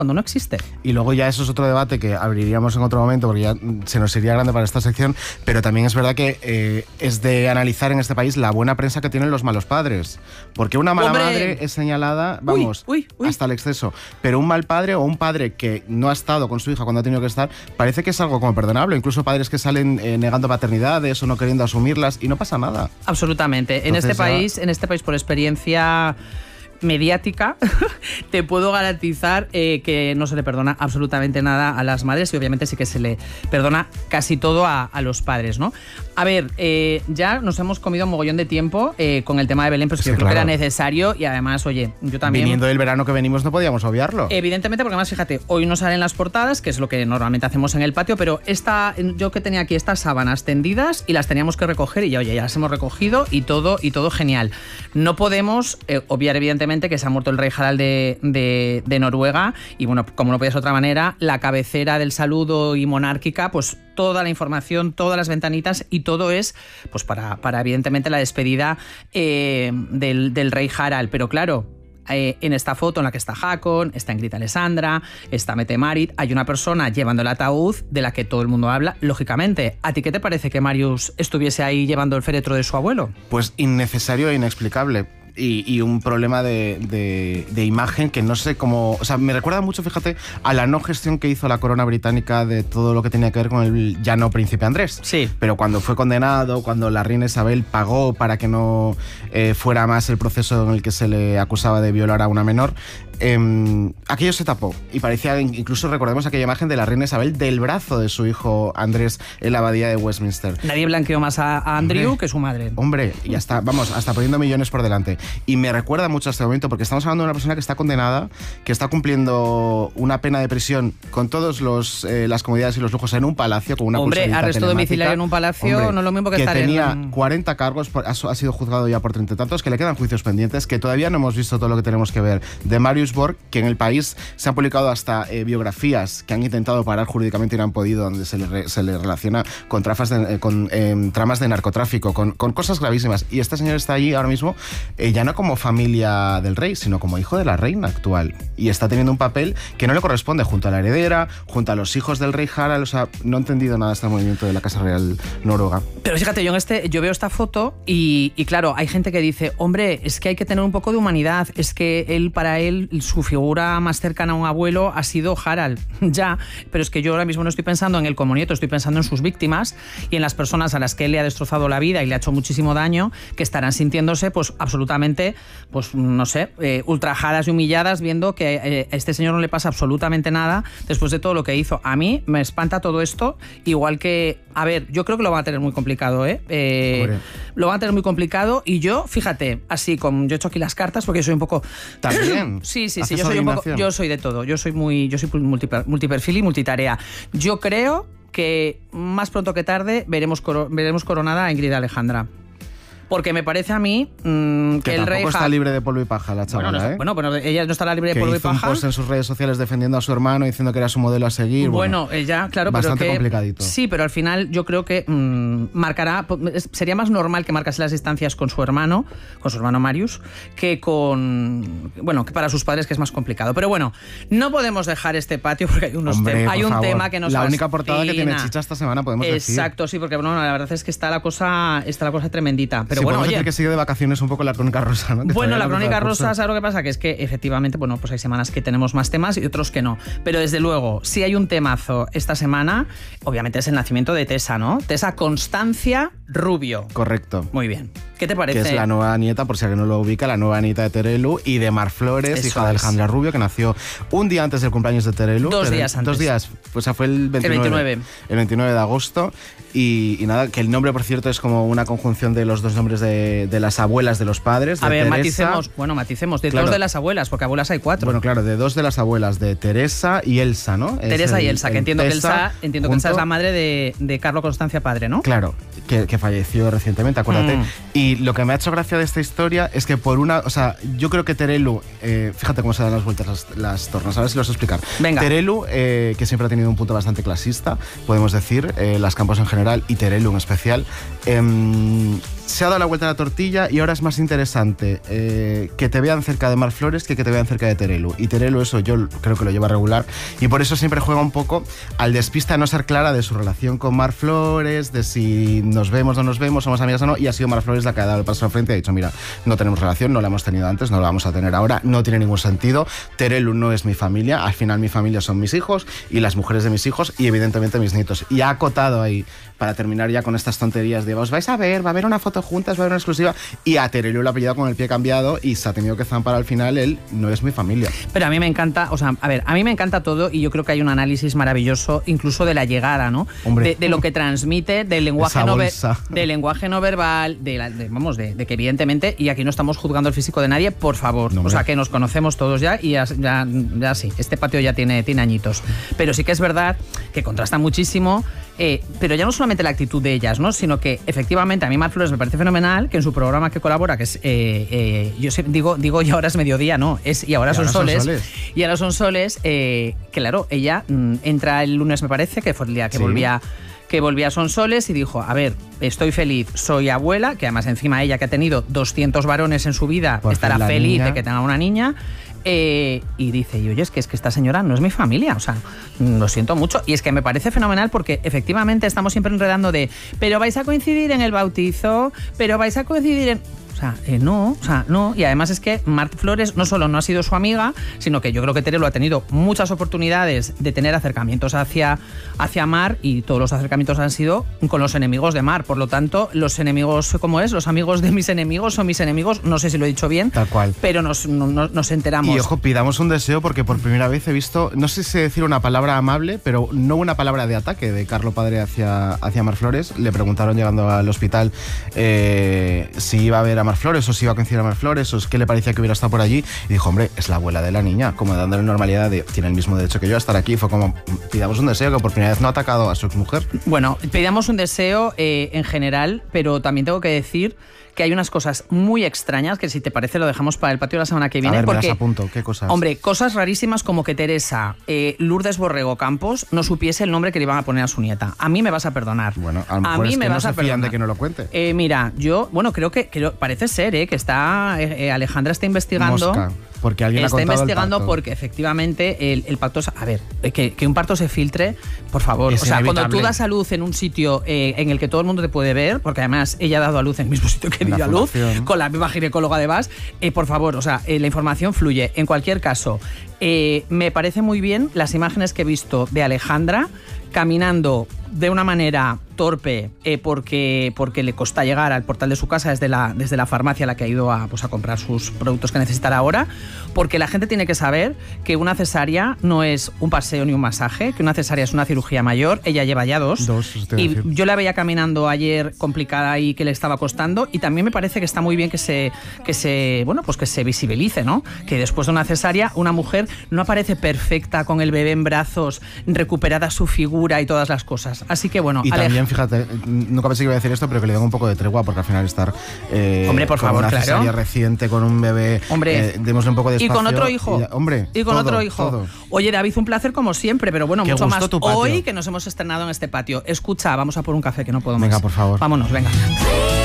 cuando no existe. Y luego ya eso es otro debate que abriríamos en otro momento porque ya se nos iría grande para esta sección, pero también es verdad que es de analizar en este país la buena prensa que tienen los malos padres. Porque una mala madre es señalada, vamos, hasta el exceso. Pero un mal padre o un padre que no ha estado con su hija cuando ha tenido que estar, parece que es algo como perdonable. Incluso padres que salen negando paternidades o no queriendo asumirlas y no pasa nada. Absolutamente. Entonces, en este país, por experiencia mediática, te puedo garantizar que no se le perdona absolutamente nada a las madres y obviamente sí que se le perdona casi todo a los padres, ¿no? A ver, ya nos hemos comido un mogollón de tiempo con el tema de Belén, pero es que yo creo que era necesario y además, oye, yo también... Viniendo del verano que venimos no podíamos obviarlo. Evidentemente, porque además, fíjate, hoy no salen las portadas, que es lo que normalmente hacemos en el patio, pero yo que tenía aquí estas sábanas tendidas y las teníamos que recoger y ya, oye, ya las hemos recogido y todo genial. No podemos obviar, evidentemente, que se ha muerto el rey Harald de Noruega y bueno, como no podía ser de otra manera, la cabecera del saludo y monárquica, pues toda la información, todas las ventanitas y todo es pues para evidentemente la despedida del rey Harald, pero claro, en esta foto en la que está Hakon, está Ingrid Alessandra, está Mette-Marit, hay una persona llevando el ataúd de la que todo el mundo habla, lógicamente. ¿A ti qué te parece que Marius estuviese ahí llevando el féretro de su abuelo? Pues innecesario e inexplicable. Y un problema de imagen que no sé cómo... O sea, me recuerda mucho, fíjate, a la no gestión que hizo la corona británica de todo lo que tenía que ver con el ya no príncipe Andrés. Sí. Pero cuando fue condenado, cuando la reina Isabel pagó para que no fuera más el proceso en el que se le acusaba de violar a una menor, aquello se tapó. Y parecía, incluso recordemos aquella imagen de la reina Isabel del brazo de su hijo Andrés en la abadía de Westminster. Nadie blanqueó más a Andrew que su madre. Hombre, y hasta, vamos, hasta poniendo millones por delante. Y me recuerda mucho a este momento porque estamos hablando de una persona que está condenada, que está cumpliendo una pena de prisión con todas las comodidades y los lujos en un palacio, con una Hombre, arresto domiciliario en un palacio. Hombre, no es lo mismo que estar tenía 40 cargos, ha sido juzgado ya por 30 y tantos, que le quedan juicios pendientes, que todavía no hemos visto todo lo que tenemos que ver de Marius Borg, que en el país se han publicado hasta biografías que han intentado parar jurídicamente y no han podido, donde se le relaciona con tramas de narcotráfico, con cosas gravísimas. Y este señor está allí ahora mismo, ya no como familia del rey, sino como hijo de la reina actual. Y está teniendo un papel que no le corresponde junto a la heredera, junto a los hijos del rey Harald. O sea, no he entendido nada de este movimiento de la Casa Real Noruega. Pero fíjate, yo veo esta foto y claro, hay gente que dice, hombre, es que hay que tener un poco de humanidad, es que para él, su figura más cercana a un abuelo ha sido Harald. Ya, pero es que yo ahora mismo no estoy pensando en él como nieto, estoy pensando en sus víctimas y en las personas a las que él le ha destrozado la vida y le ha hecho muchísimo daño, que estarán sintiéndose pues absolutamente, pues no sé, ultrajadas y humilladas viendo que a este señor no le pasa absolutamente nada después de todo lo que hizo. A mí me espanta todo esto, igual que, a ver, yo creo que lo van a tener muy complicado, lo van a tener muy complicado y yo, fíjate, así como yo he hecho aquí las cartas porque soy un poco... ¿También? Sí, yo soy de todo, yo soy multiperfil y multitarea. Yo creo que más pronto que tarde veremos coronada a Ingrid Alejandra. Porque me parece a mí que el rey está libre de polvo y paja la chavala, bueno, ella no estará libre de polvo y paja. Que hizo un post en sus redes sociales defendiendo a su hermano, diciendo que era su modelo a seguir. Bueno, ella, claro, bastante pero complicadito. Sí, pero al final yo creo que sería más normal que marcase las distancias con su hermano Marius, que que para sus padres, que es más complicado. Pero bueno, no podemos dejar este patio porque hay un tema que nos fascina. La única portada que tiene chicha esta semana, podemos decir. Exacto, sí, porque bueno, la verdad es que está la cosa tremendita. Pero bueno, decir que sigue de vacaciones un poco la Crónica Rosa, ¿no? Bueno, la Crónica Rosa, ¿sabes lo que pasa? Que es que efectivamente, bueno, pues hay semanas que tenemos más temas y otros que no. Pero desde luego, si hay un temazo esta semana, obviamente es el nacimiento de Tessa, ¿no? Tessa Constancia Rubio. Correcto. Muy bien. ¿Qué te parece? Que es la nueva nieta, por si alguien no lo ubica, la nueva nieta de Terelu y de Mar Flores, hija de Alejandra Rubio, que nació un día antes del cumpleaños de Terelu. 2 días antes. 2 días, pues fue el 29. El 29 de agosto. Y nada, que el nombre, por cierto, es como una conjunción de los dos nombres de las abuelas de los padres. A ver, Teresa, maticemos. De 2 de las abuelas, porque abuelas hay 4. Bueno, claro, de 2 de las abuelas, de Teresa y Elsa, ¿no? Teresa y Elsa, que entiendo que Elsa es la madre de Carlo Constancia padre, ¿no? Claro, que falleció recientemente, acuérdate. Y lo que me ha hecho gracia de esta historia es que yo creo que Terelu, fíjate cómo se dan las vueltas las tornas, a ver si lo sé explicar. Venga. Terelu, que siempre ha tenido un punto bastante clasista, podemos decir, las Campos en general y Terelu en especial, se ha dado la vuelta a la tortilla y ahora es más interesante que te vean cerca de Mar Flores que te vean cerca de Terelu. Y Terelu eso yo creo que lo lleva regular y por eso siempre juega un poco al despista, no ser clara de su relación con Mar Flores, de si nos vemos o no nos vemos, somos amigas o no, y ha sido Mar Flores la que ha dado el paso al frente y ha dicho, mira, no tenemos relación, no la hemos tenido antes, no la vamos a tener ahora, no tiene ningún sentido, Terelu no es mi familia, al final mi familia son mis hijos y las mujeres de mis hijos y evidentemente mis nietos. Y ha acotado ahí, para terminar ya con estas tonterías de os vais a ver, va a haber una foto juntas, va a haber una exclusiva, y a Terelu lo ha pillado con el pie cambiado y se ha tenido que zampar al final, él no es mi familia. Pero a mí me encanta, o sea, a ver, a mí me encanta todo y yo creo que hay un análisis maravilloso incluso de la llegada, ¿no? De lo que transmite, del lenguaje no verbal, de que evidentemente, y aquí no estamos juzgando el físico de nadie, por favor, no, o sea, que nos conocemos todos ya y ya sí, este patio ya tiene añitos. Pero sí que es verdad que contrasta muchísimo, pero ya no solamente la actitud de ellas, ¿no? Sino que efectivamente a mí Mar Flores me parece fenomenal que en su programa que colabora, que es yo digo y ahora es mediodía, no, es y ahora son soles. Y ahora son soles, claro, ella entra el lunes, me parece, que fue el día que volvía a Sonsoles y dijo, a ver, estoy feliz, soy abuela, que además encima ella que ha tenido 200 varones en su vida, pues estará feliz de que tenga una niña. Y dice, y oye, es que esta señora no es mi familia, o sea, lo siento mucho. Y es que me parece fenomenal porque efectivamente estamos siempre enredando de, pero vais a coincidir en el bautizo, pero vais a coincidir en... no. Y además es que Mar Flores no solo no ha sido su amiga, sino que yo creo que Terelu ha tenido muchas oportunidades de tener acercamientos hacia Mar y todos los acercamientos han sido con los enemigos de Mar. Por lo tanto, los enemigos, ¿cómo es? Los amigos de mis enemigos son mis enemigos. No sé si lo he dicho bien. Tal cual. Pero nos enteramos. Y ojo, pidamos un deseo porque por primera vez he visto, no sé si decir una palabra amable, pero no una palabra de ataque de Carlo Padre hacia Mar Flores. Le preguntaron llegando al hospital si iba a ver a Mar Flores o si iba a coincidir a Mar Flores o qué le parecía que hubiera estado por allí y dijo, hombre, es la abuela de la niña, como dándole normalidad de tiene el mismo derecho que yo a estar aquí. Fue como, pidamos un deseo, que por primera vez no ha atacado a su exmujer. Bueno, pidamos un deseo en general, pero también tengo que decir que hay unas cosas muy extrañas que si te parece lo dejamos para el patio la semana que viene. A ver, porque, me las apunto. ¿Qué cosas? Hombre, cosas rarísimas como que Teresa Lourdes Borrego Campos no supiese el nombre que le iban a poner a su nieta. A mí me vas a perdonar. Bueno, a mí es que no se fían de que no lo cuente. Mira, yo, creo que parece ser que está Alejandra está investigando. Mosca. Porque alguien está ha contado investigando el pacto. porque efectivamente el pacto... A ver, que un parto se filtre, por favor. Es o sea, inevitable. cuando tú das a luz en un sitio en el que todo el mundo te puede ver, porque además ella ha dado a luz en el mismo sitio que dio a luz, con la misma ginecóloga de Bas, por favor, o sea, la información fluye. En cualquier caso, me parece muy bien las imágenes que he visto de Alejandra caminando de una manera torpe porque le cuesta llegar al portal de su casa desde la farmacia a la que ha ido a comprar sus productos que necesitará ahora, porque la gente tiene que saber que una cesárea no es un paseo ni un masaje, que una cesárea es una cirugía mayor. Ella lleva ya dos y yo la veía caminando ayer complicada y que le estaba costando, y también me parece que está muy bien que se visibilice, ¿no? Que después de una cesárea una mujer no aparece perfecta con el bebé en brazos, recuperada su figura y todas las cosas. Así que bueno, y también, fíjate, nunca pensé que iba a decir esto, pero que le den un poco de tregua, porque al final estar hombre, por favor, una cesárea reciente con un bebé, démosle un poco de espacio. Y con otro hijo. Otro hijo. Todo. Oye, David, un placer como siempre, pero bueno, mucho más hoy que nos hemos estrenado en este patio. Escucha, vamos a por un café que no puedo más. Venga, por favor. Vámonos, venga.